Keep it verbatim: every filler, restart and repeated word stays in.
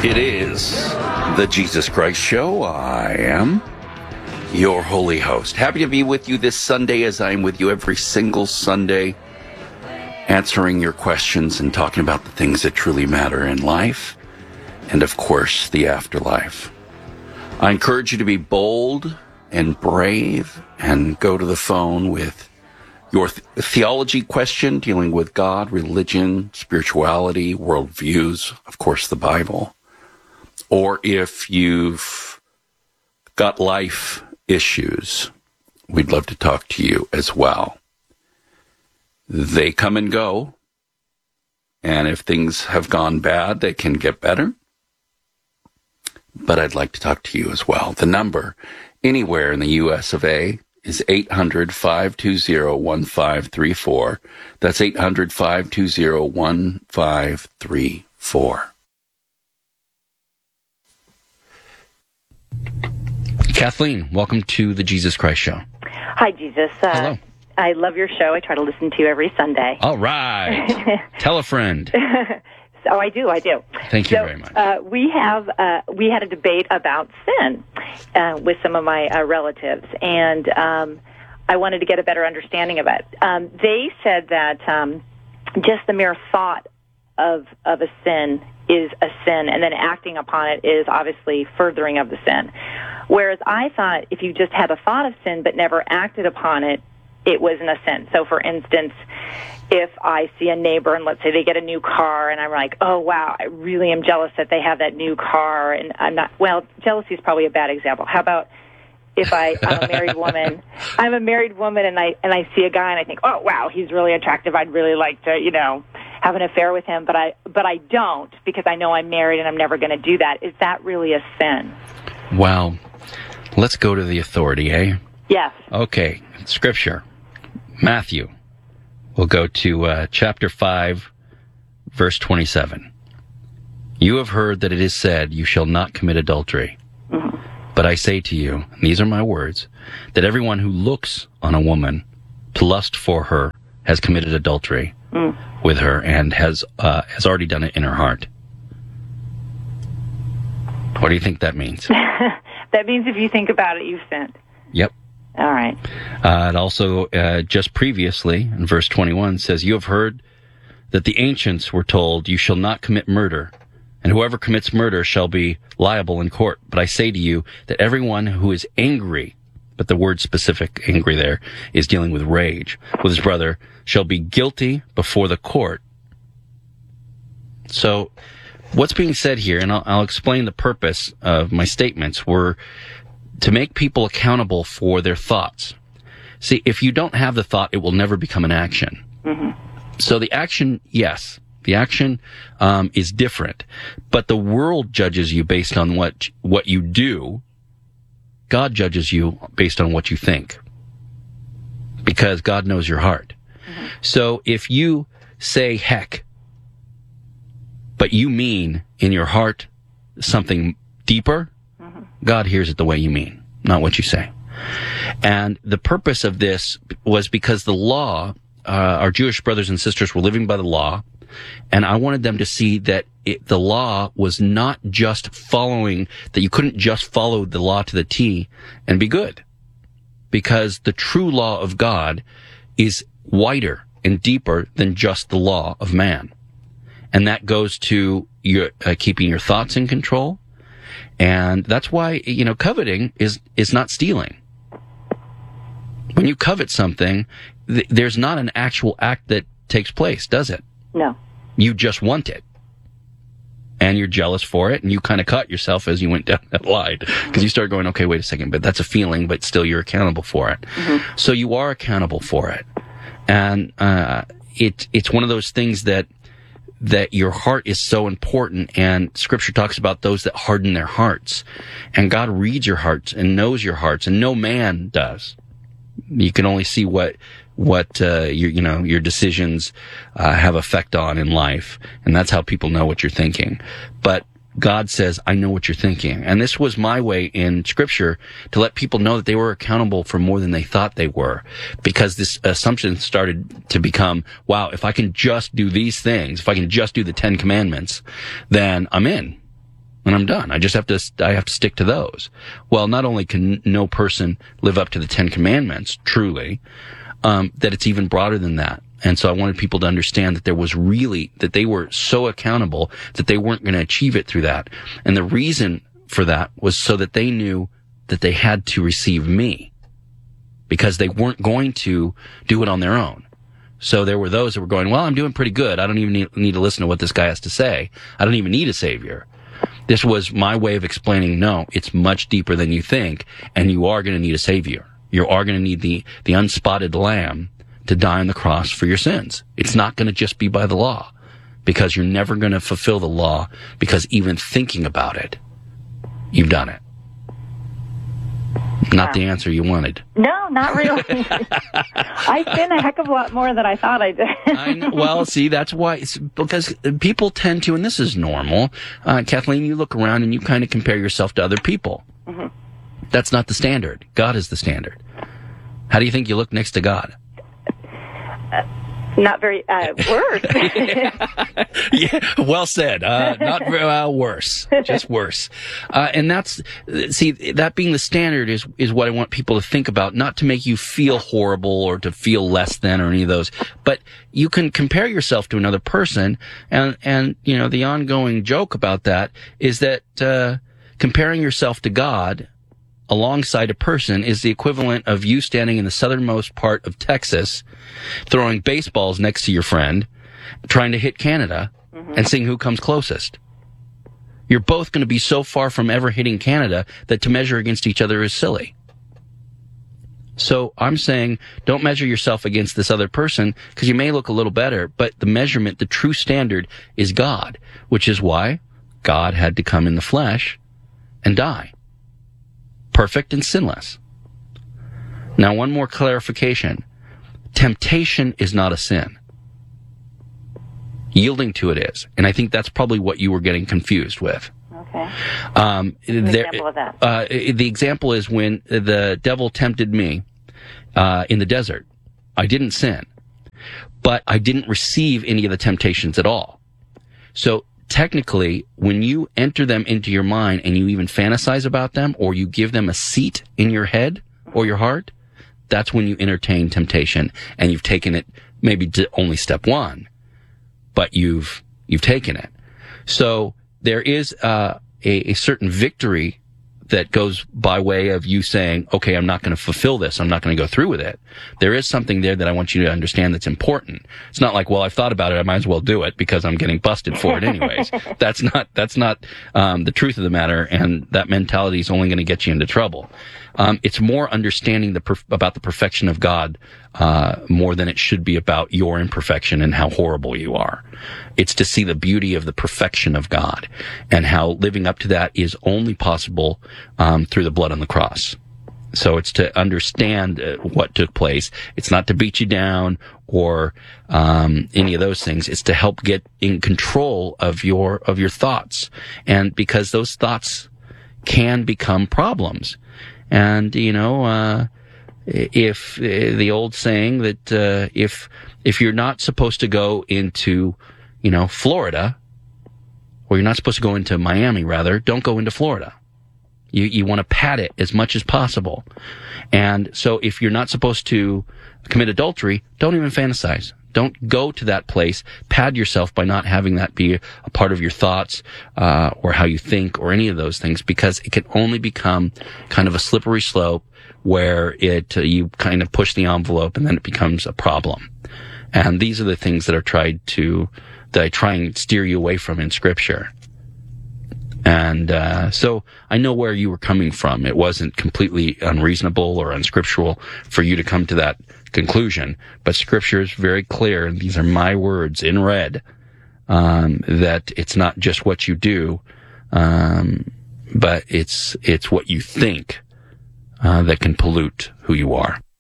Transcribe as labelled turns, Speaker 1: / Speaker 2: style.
Speaker 1: It is the Jesus Christ Show. I am your holy host. Happy to be with you this Sunday, as I'm with you every single Sunday, answering your questions and talking about the things that truly matter in life and, of course, the afterlife. I encourage you to be bold and brave and go to the phone with your th- theology question dealing with God, religion, spirituality, worldviews, of course, the Bible. Or if you've got life issues, we'd love to talk to you as well. They come and go, and if things have gone bad, they can get better. But I'd like to talk to you as well. The number anywhere in the U S of A is eight hundred, five two zero, one five three four. That's eight hundred, five two zero, one five three four. Kathleen, welcome to the Jesus Christ Show.
Speaker 2: Hi, Jesus. Uh,
Speaker 1: Hello.
Speaker 2: I love your show. I try to listen to you every Sunday.
Speaker 1: All right. Tell a friend.
Speaker 2: Oh, I do. I do.
Speaker 1: Thank you
Speaker 2: so,
Speaker 1: very much.
Speaker 2: Uh, we have uh, we had a debate about sin uh, with some of my uh, relatives, and um, I wanted to get a better understanding of it. Um, they said that um, just the mere thought of of a sin is a sin, and then acting upon it is obviously furthering of the sin. Whereas I thought if you just had a thought of sin but never acted upon it, it wasn't a sin. So, for instance, if I see a neighbor and let's say they get a new car and I'm like, oh, wow, I really am jealous that they have that new car, and I'm not, well, jealousy is probably a bad example. How about if I, I'm a married woman, I'm a married woman and I, and I see a guy and I think, oh, wow, he's really attractive. I'd really like to, you know, have an affair with him, but I, but I don't because I know I'm married and I'm never going to do that. Is that really a sin?
Speaker 1: Well, let's go to the authority, eh?
Speaker 2: Yes.
Speaker 1: Okay, Scripture. Matthew. We'll go to uh, chapter five, verse twenty-seven. You have heard that it is said, you shall not commit adultery. Mm-hmm. But I say to you, and these are my words, that everyone who looks on a woman to lust for her has committed adultery mm. with her and has uh, has already done it in her heart. What do you think that means?
Speaker 2: That means if you think about it, you've sinned.
Speaker 1: Yep.
Speaker 2: All right.
Speaker 1: Uh, it also, uh, just previously, in verse twenty-one, says, you have heard that the ancients were told, you shall not commit murder, and whoever commits murder shall be liable in court. But I say to you that everyone who is angry, but the word specific angry there is dealing with rage, with his brother, shall be guilty before the court. So, what's being said here, and I'll, I'll explain the purpose of my statements, were to make people accountable for their thoughts. See, if you don't have the thought, it will never become an action. Mm-hmm. So the action, yes, the action um, is different, but the world judges you based on what what you do. God judges you based on what you think, because God knows your heart. Mm-hmm. So if you say heck, but you mean in your heart something deeper, God hears it the way you mean, not what you say. And the purpose of this was because the law, uh, our Jewish brothers and sisters were living by the law, and I wanted them to see that it, the law was not just following, that you couldn't just follow the law to the T and be good. Because the true law of God is wider and deeper than just the law of man. And that goes to your uh, keeping your thoughts in control. And that's why, you know, coveting is, is not stealing. When you covet something, th- there's not an actual act that takes place, does it?
Speaker 2: No.
Speaker 1: You just want it. And you're jealous for it, and you kind of caught yourself as you went down that line. Because you start going, okay, wait a second, but that's a feeling, but still you're accountable for it. Mm-hmm. So you are accountable for it. And uh, it it's one of those things that that your heart is so important, and Scripture talks about those that harden their hearts. And God reads your hearts and knows your hearts, and no man does. You can only see what what uh, your you know your decisions uh, have effect on in life, and that's how people know what you're thinking. But God says, I know what you're thinking. And this was my way in Scripture to let people know that they were accountable for more than they thought they were. Because this assumption started to become, wow, if I can just do these things, if I can just do the Ten Commandments, then I'm in. and I'm done. I just have to, I have to stick to those. Well, not only can no person live up to the Ten Commandments, truly, um, that it's even broader than that. And so I wanted people to understand that there was really, that they were so accountable that they weren't going to achieve it through that. And the reason for that was so that they knew that they had to receive me, because they weren't going to do it on their own. So there were those that were going, well, I'm doing pretty good. I don't even need, need to listen to what this guy has to say. I don't even need a savior. This was my way of explaining, no, it's much deeper than you think, and you are going to need a savior. You are going to need the, the unspotted lamb to die on the cross for your sins. It's not going to just be by the law, because you're never going to fulfill the law, because even thinking about it, you've done it. Not yeah. the answer you wanted.
Speaker 2: No, not really. I sin a heck of a lot more than I thought I did.
Speaker 1: I know. Well, see, that's why, it's because people tend to, and this is normal, uh, Kathleen, you look around and you kind of compare yourself to other people. Mm-hmm. That's not the standard. God is the standard. How do you think you look next to God?
Speaker 2: Uh, not very, uh, worse.
Speaker 1: yeah. yeah, well said. Uh, not very, uh, worse. Just worse. Uh, and that's, see, that being the standard is, is what I want people to think about, not to make you feel horrible or to feel less than or any of those, but you can compare yourself to another person, and, and, you know, the ongoing joke about that is that, uh, comparing yourself to God alongside a person is the equivalent of you standing in the southernmost part of Texas, throwing baseballs next to your friend, trying to hit Canada, mm-hmm. and seeing who comes closest. You're both going to be so far from ever hitting Canada that to measure against each other is silly. So I'm saying don't measure yourself against this other person, because you may look a little better, but the measurement, the true standard, is God, which is why God had to come in the flesh and die. Perfect and sinless. Now, one more clarification. Temptation is not a sin. Yielding to it is. And I think that's probably what you were getting confused with.
Speaker 2: Okay.
Speaker 1: Um,
Speaker 2: An
Speaker 1: there,
Speaker 2: example of that.
Speaker 1: Uh, the example is when the devil tempted me uh, in the desert. I didn't sin, but I didn't receive any of the temptations at all. So technically, when you enter them into your mind and you even fantasize about them, or you give them a seat in your head or your heart, that's when you entertain temptation, and you've taken it maybe to only step one, but you've you've taken it. So there is uh, a, a certain victory that goes by way of you saying, okay, I'm not going to fulfill this. I'm not going to go through with it. There is something there that I want you to understand that's important. It's not like, well, I've thought about it, I might as well do it because I'm getting busted for it anyways. That's not, that's not, um, the truth of the matter, and that mentality is only going to get you into trouble. Um, it's more understanding the perf- about the perfection of God, uh, more than it should be about your imperfection and how horrible you are. It's to see the beauty of the perfection of God, and how living up to that is only possible, um, through the blood on the cross. So it's to understand uh, what took place. It's not to beat you down or, um, any of those things. It's to help get in control of your, of your thoughts. And because those thoughts can become problems. And, you know, uh, if uh, the old saying that, uh, if, if you're not supposed to go into, you know, Florida, or you're not supposed to go into Miami, rather, don't go into Florida. You, you want to pad it as much as possible. And so if you're not supposed to commit adultery, don't even fantasize. Don't go to that place. Pad yourself by not having that be a part of your thoughts, uh, or how you think, or any of those things, because it can only become kind of a slippery slope where it, uh, you kind of push the envelope and then it becomes a problem. And these are the things that are tried to, that I try and steer you away from in Scripture. And, uh, so I know where you were coming from. It wasn't completely unreasonable or unscriptural for you to come to that conclusion, but Scripture is very clear, and these are my words in red, um, that it's not just what you do, um, but it's, it's what you think, uh, that can pollute who you are.